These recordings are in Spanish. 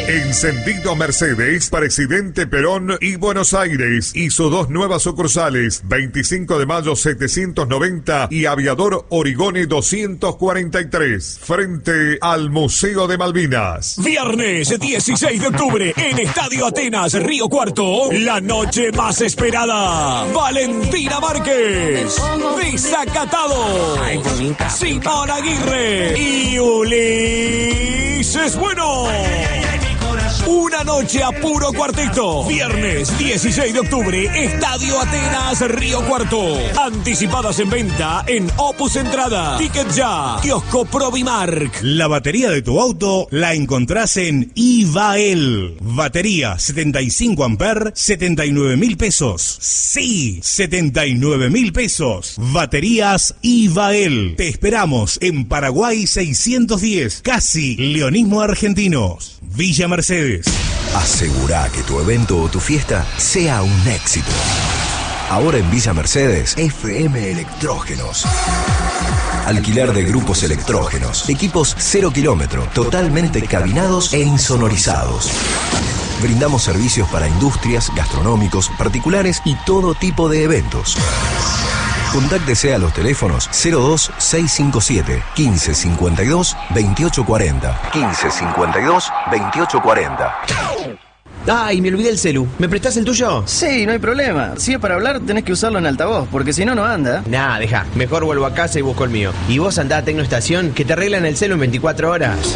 Encendido Mercedes, Presidente Perón y Buenos Aires, hizo 2 nuevas sucursales, 25 de mayo 790 y Aviador Origone 243, frente al Museo de Malvinas. Viernes 16 de octubre, en Estadio Atenas, Río Cuarto, la noche más esperada. Valentina Márquez, Desacatado, Simón Aguirre y Ulises Bueno. Una noche a puro cuarteto. Viernes 16 de octubre, Estadio Atenas, Río Cuarto. Anticipadas en venta en Opus Entrada. Ticket Ya, Kiosco Provimark. La batería de tu auto la encontrás en Ivael. Batería 75 amper, 79.000 pesos. Sí, 79.000 pesos. Baterías Ivael. Te esperamos en Paraguay 610, casi Leonismo Argentinos. Villa Mercedes. Asegurá que tu evento o tu fiesta sea un éxito. Ahora en Villa Mercedes, FM Electrógenos. Alquiler de grupos electrógenos. Equipos 0 kilómetro, totalmente cabinados e insonorizados. Brindamos servicios para industrias, gastronómicos, particulares y todo tipo de eventos. Contáctese a los teléfonos 02657 1552 2840. 1552 2840. Ay, me olvidé el celu. ¿Me prestás el tuyo? Sí, no hay problema. Si es para hablar, tenés que usarlo en altavoz, porque si no, no anda. Nah, deja. Mejor vuelvo a casa y busco el mío. Y vos andá a Tecnoestación, que te arreglan el celu en 24 horas.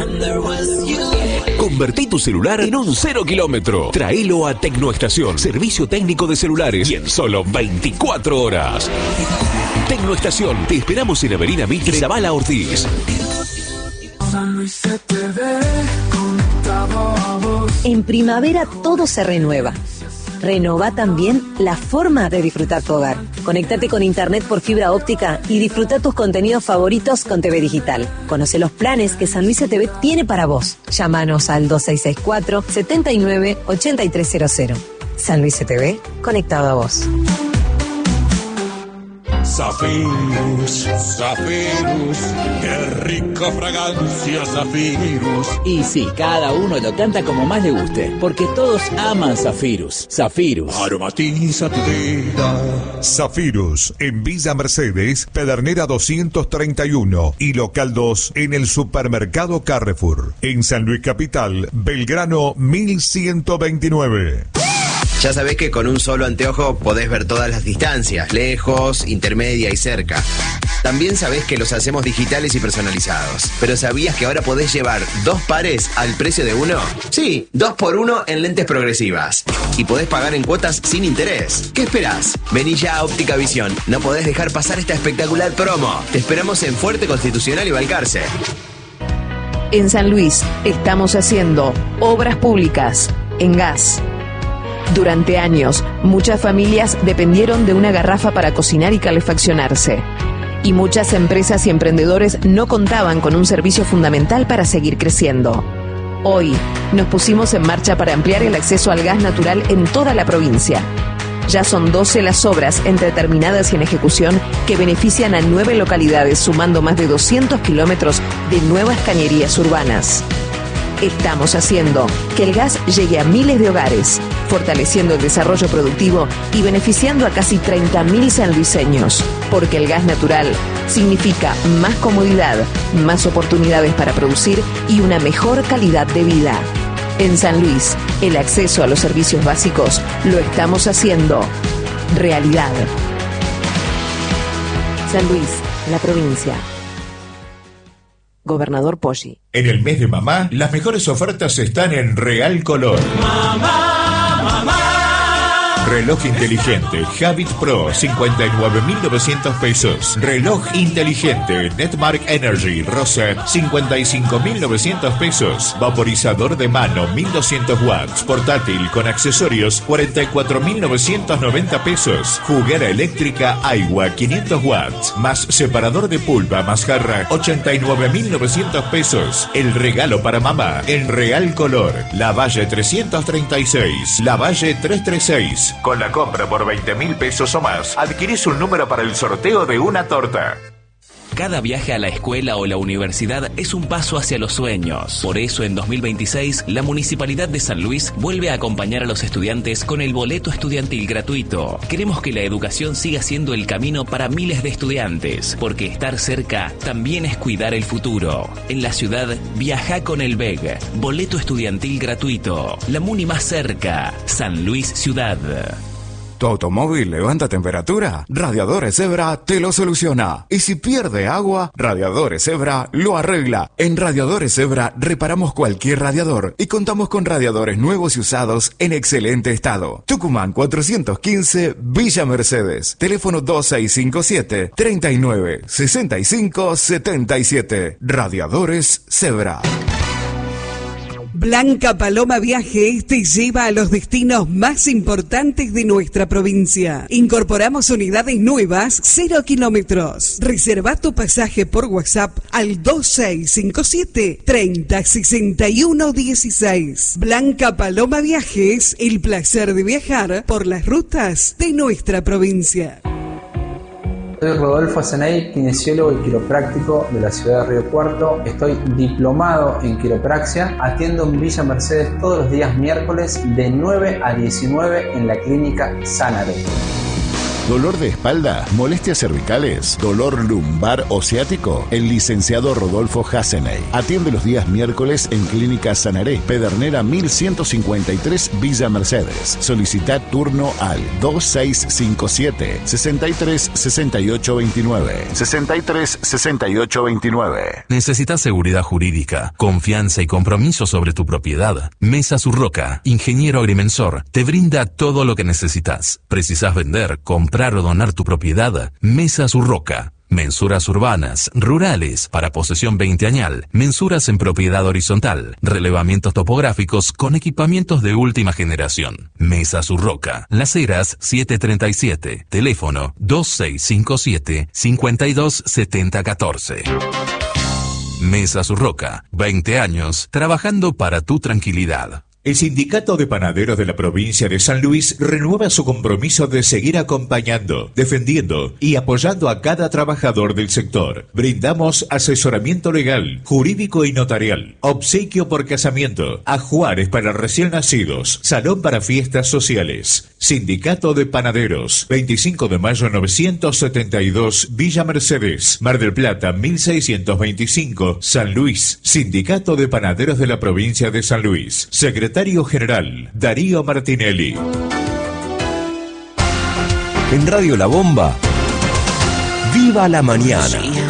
Convertí tu celular en un 0 kilómetro. Traelo a Tecnoestación, servicio técnico de celulares, y en solo 24 horas. Tecnoestación, te esperamos en Avenida Mitre y Zavala Ortiz. San Luis se te ve contado a vos. En primavera todo se renueva. Renova también la forma de disfrutar tu hogar. Conéctate con internet por fibra óptica y disfruta tus contenidos favoritos con TV Digital. Conoce los planes que San Luis TV tiene para vos. Llámanos al 2664 79 8300. San Luis TV, conectado a vos. Zafirus, Zafirus, qué rica fragancia Zafirus. Y sí, cada uno lo canta como más le guste, porque todos aman Zafirus. Zafirus. Aromatiza tu vida. Zafirus, en Villa Mercedes, Pedernera 231 y Local 2 en el Supermercado Carrefour. En San Luis Capital, Belgrano 1129. Ya sabés que con un solo anteojo podés ver todas las distancias, lejos, intermedia y cerca. También sabés que los hacemos digitales y personalizados. Pero ¿sabías que ahora podés llevar 2 pares al precio de uno? Sí, 2x1 en lentes progresivas. Y podés pagar en cuotas sin interés. ¿Qué esperás? Vení ya a Óptica Visión. No podés dejar pasar esta espectacular promo. Te esperamos en Fuerte, Constitucional y Balcarce. En San Luis estamos haciendo obras públicas en gas. Durante años, muchas familias dependieron de una garrafa para cocinar y calefaccionarse. Y muchas empresas y emprendedores no contaban con un servicio fundamental para seguir creciendo. Hoy, nos pusimos en marcha para ampliar el acceso al gas natural en toda la provincia. Ya son 12 las obras entre terminadas y en ejecución que benefician a 9 localidades, sumando más de 200 kilómetros de nuevas cañerías urbanas. Estamos haciendo que el gas llegue a miles de hogares, fortaleciendo el desarrollo productivo y beneficiando a casi 30.000 sanluiseños. Porque el gas natural significa más comodidad, más oportunidades para producir y una mejor calidad de vida. En San Luis, el acceso a los servicios básicos lo estamos haciendo realidad. San Luis, la provincia. Gobernador Poggi. En el mes de mamá, las mejores ofertas están en Real Color. Mamá, mamá. Reloj inteligente Habit Pro, 59.900 pesos. Reloj inteligente Netmark Energy Rosette, 55.900 pesos. Vaporizador de mano, 1.200 watts. Portátil con accesorios, 44.990 pesos. Juguera eléctrica Aiwa, 500 watts. Más separador de pulpa, más jarra, 89.900 pesos. El regalo para mamá en Real Color. Lavalle 336, Lavalle 336. Con la compra por 20.000 pesos o más, adquirís un número para el sorteo de una torta. Cada viaje a la escuela o la universidad es un paso hacia los sueños. Por eso en 2026 la Municipalidad de San Luis vuelve a acompañar a los estudiantes con el boleto estudiantil gratuito. Queremos que la educación siga siendo el camino para miles de estudiantes, porque estar cerca también es cuidar el futuro. En la ciudad, viaja con el BEG. Boleto estudiantil gratuito. La Muni más cerca. San Luis Ciudad. ¿Tu automóvil levanta temperatura? Radiadores Zebra te lo soluciona. Y si pierde agua, Radiadores Zebra lo arregla. En Radiadores Zebra reparamos cualquier radiador y contamos con radiadores nuevos y usados en excelente estado. Tucumán 415, Villa Mercedes. Teléfono 2657 39 65 77. Radiadores Zebra. Blanca Paloma Viajes te lleva a los destinos más importantes de nuestra provincia. Incorporamos unidades nuevas, 0 kilómetros. Reserva tu pasaje por WhatsApp al 2657 30 61 16. Blanca Paloma Viajes, el placer de viajar por las rutas de nuestra provincia. Soy Rodolfo Asenay, kinesiólogo y quiropráctico de la ciudad de Río Cuarto. Estoy diplomado en quiropraxia. Atiendo en Villa Mercedes todos los días miércoles de 9 a 19 en la clínica Sanare. ¿Dolor de espalda? ¿Molestias cervicales? ¿Dolor lumbar o ciático? El licenciado Rodolfo Hasseney atiende los días miércoles en Clínica Sanaré, Pedernera 1153, Villa Mercedes. Solicita turno al 2657 63 68 29. 63 68 29. ¿Necesitas seguridad jurídica, confianza y compromiso sobre tu propiedad? Mesa Surroca, ingeniero agrimensor, te brinda todo lo que necesitas. ¿Precisas vender, comprar o donar tu propiedad? Mesa Surroca. Mensuras urbanas, rurales, para posesión 20añal, mensuras en propiedad horizontal, relevamientos topográficos con equipamientos de última generación. Mesa Surroca, Las Heras 737, teléfono 2657 527014. Mesa Surroca, 20 años trabajando para tu tranquilidad. El Sindicato de Panaderos de la provincia de San Luis renueva su compromiso de seguir acompañando, defendiendo y apoyando a cada trabajador del sector. Brindamos asesoramiento legal, jurídico y notarial, obsequio por casamiento, ajuares para recién nacidos, salón para fiestas sociales. Sindicato de Panaderos, 25 de mayo 972, Villa Mercedes, Mar del Plata 1625, San Luis. Sindicato de Panaderos de la provincia de San Luis. Secretario General, Darío Martinelli. En Radio La Bomba, ¡viva la mañana!